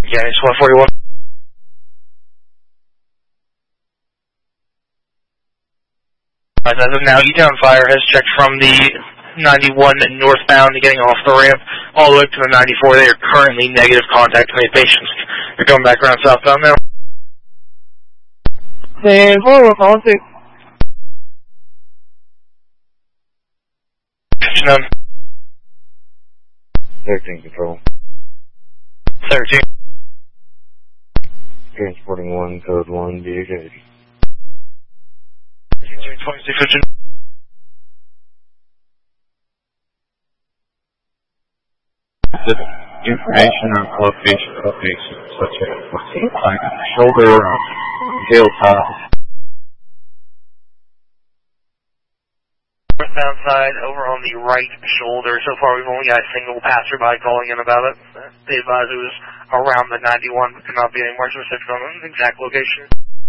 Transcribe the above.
Yeah, it's 141. As of now, Etown Fire has checked from the 91 northbound getting off the ramp all the way to the 94. They are currently negative contact with patients. They're going back around southbound now. Stand forward, policy. None. 13 control. 13. Transporting 1, code 1, DHA. 26. Information on location such as shoulder, tail top. Northbound side over on the right shoulder. So far we've only got a single passerby calling in about it. They advised it was around the 91, but could not be any more specific on the exact location.